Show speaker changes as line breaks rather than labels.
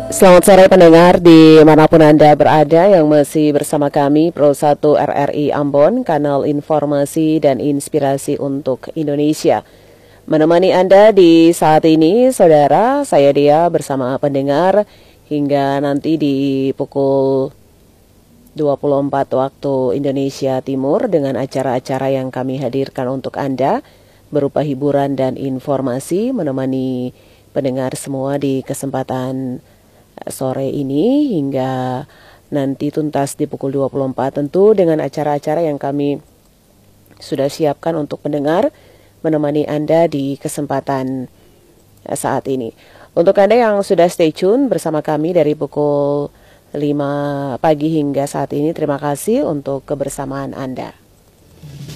Selamat sore pendengar dimanapun Anda berada yang masih bersama kami Pro 1 RRI Ambon, kanal informasi dan inspirasi untuk Indonesia. Menemani Anda di saat ini, saudara, saya Dia bersama pendengar hingga nanti di pukul 24 waktu Indonesia Timur dengan acara-acara yang kami hadirkan untuk Anda berupa hiburan dan informasi, menemani pendengar semua di kesempatan sore ini hingga nanti tuntas di pukul 24, tentu dengan acara-acara yang kami sudah siapkan untuk pendengar menemani Anda di kesempatan saat ini. Untuk Anda yang sudah stay tune bersama kami dari pukul 5 pagi hingga saat ini, terima kasih untuk kebersamaan Anda.